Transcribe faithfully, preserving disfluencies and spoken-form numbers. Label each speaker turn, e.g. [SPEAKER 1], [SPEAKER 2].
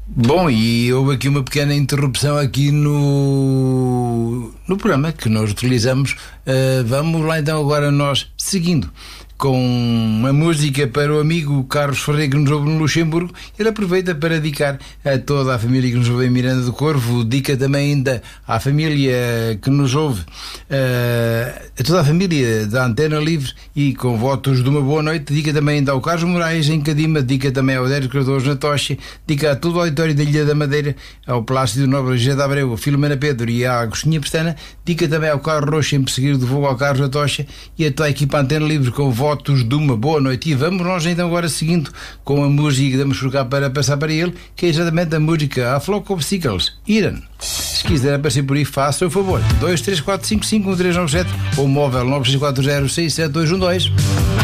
[SPEAKER 1] Bom, e houve aqui uma pequena interrupção aqui no, no programa que nós utilizamos. Uh, vamos lá então agora nós, seguindo com uma música para o amigo Carlos Ferreira, que nos ouve no Luxemburgo. Ele aproveita para dedicar a toda a família que nos ouve em Miranda do Corvo, dedica também ainda à família que nos ouve, a toda a família da Antena Livre, e com votos de uma boa noite, dedica também ainda ao Carlos Moraes em Cadima, dedica também ao Dério Cardoso na Tocha, dedica a todo o auditório da Ilha da Madeira, ao Plácido Nobre José de Abreu, a Filomena Pedro e à Agostinha Pestana, dedica também ao Carlos Roxo em Perseguir do Fogo, ao Carlos da Tocha e a toda a equipa Antena Livre, com votos de uma boa noite. E vamos nós então agora seguindo com a música que damos por cá para passar para ele, que é exatamente a música A Flock of Seagulls, Iran. Se quiser aparecer por aí, faça o favor. dois três quatro cinco cinco um três nove sete ou móvel nove seis quatro zero seis sete dois um dois.